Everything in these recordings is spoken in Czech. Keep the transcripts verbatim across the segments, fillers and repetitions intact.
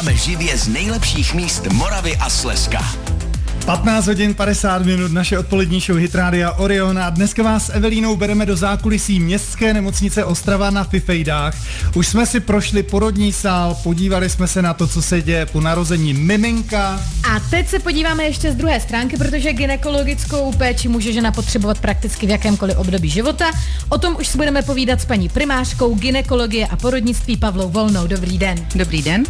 vysíláme živě z nejlepších míst Moravy a Slezska. patnáct hodin padesát minut, naše odpolední show Hit Rádia Orion a dneska vás s Evelínou bereme do zákulisí městské nemocnice Ostrava na Fifejdách. Už jsme si prošli porodní sál, podívali jsme se na to, co se děje po narození miminka. A teď se podíváme ještě z druhé stránky, protože gynekologickou péči může žena potřebovat prakticky v jakémkoliv období života. O tom už si budeme povídat s paní primářkou gynekologie a porodnictví Pavlou Volnou. Dobrý den. Dobrý den.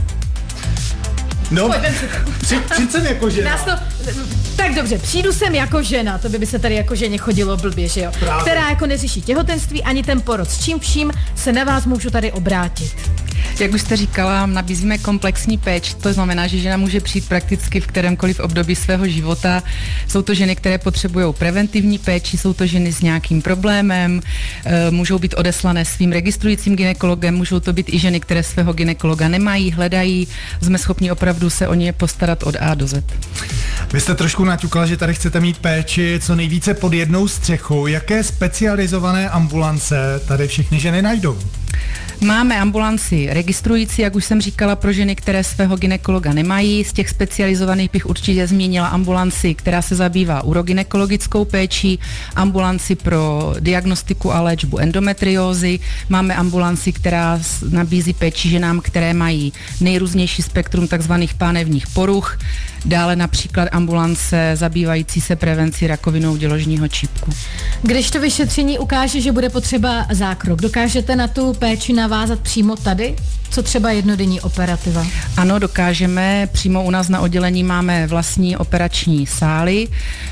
No, při, přijď sem jako žena. Nás to, tak dobře, přijdu sem jako žena, to by, by se tady jako ženě chodilo blbě, že jo? Právě. Která jako neřeší těhotenství ani ten porod. S čím vším se na vás můžu tady obrátit? Jak už jste říkala, nabízíme komplexní péč, to znamená, že žena může přijít prakticky v kterémkoliv období svého života. Jsou to ženy, které potřebují preventivní péči, jsou to ženy s nějakým problémem, můžou být odeslané svým registrujícím gynekologem, můžou to být i ženy, které svého gynekologa nemají, hledají, jsme schopni opravdu se o ně postarat od A do Z. Vy jste trošku naťukla, že tady chcete mít péči co nejvíce pod jednou střechou. Jaké specializované ambulance tady všechny ženy najdou? Máme ambulanci registrující, jak už jsem říkala, pro ženy, které svého gynekologa nemají. Z těch specializovaných bych určitě zmínila ambulanci, která se zabývá urogynekologickou péčí, ambulanci pro diagnostiku a léčbu endometriózy. Máme ambulanci, která nabízí péči ženám, které mají nejrůznější spektrum takzvaných pánevních poruch. Dále například ambulance zabývající se prevencí rakovinou děložního čípku. Když to vyšetření ukáže, že bude potřeba zákrok, dokážete na tu péči navázat přímo tady? Co třeba jednodenní operativa? Ano, dokážeme. Přímo u nás na oddělení máme vlastní operační sály,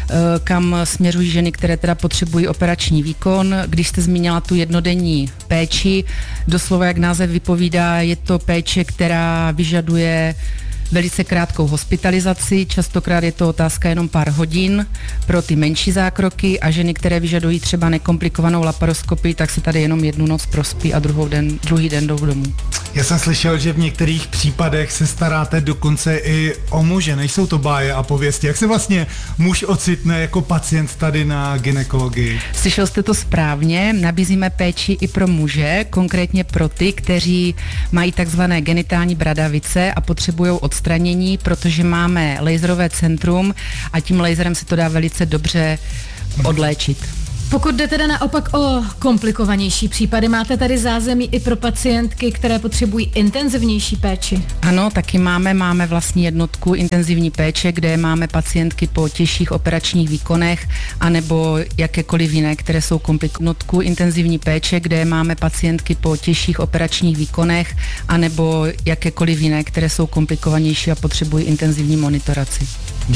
kam směřují ženy, které teda potřebují operační výkon. Když jste zmínila tu jednodenní péči, doslova jak název vypovídá, je to péče, která vyžaduje velice krátkou hospitalizaci, častokrát je to otázka jenom pár hodin pro ty menší zákroky a ženy, které vyžadují třeba nekomplikovanou laparoskopii, tak se tady jenom jednu noc prospí a druhou den, druhý den jdou domů. Já jsem slyšel, že v některých případech se staráte dokonce i o muže, nejsou to báje a pověsti. Jak se vlastně muž ocitne jako pacient tady na gynekologii? Slyšel jste to správně, nabízíme péči i pro muže, konkrétně pro ty, kteří mají takzvané genitální bradavice a potřebují odstranění, protože máme laserové centrum a tím laserem se to dá velice dobře odléčit. Pokud jde teda naopak o komplikovanější případy, máte tady zázemí i pro pacientky, které potřebují intenzivnější péči? Ano, taky máme, máme vlastní jednotku intenzivní péče, kde máme pacientky po těžších operačních výkonech, anebo jakékoliv jiné, které jsou komplikované. Jednotku intenzivní péče, kde máme pacientky po těžších operačních výkonech, anebo jakékoliv jiné, které jsou komplikovanější a potřebují intenzivní monitoraci.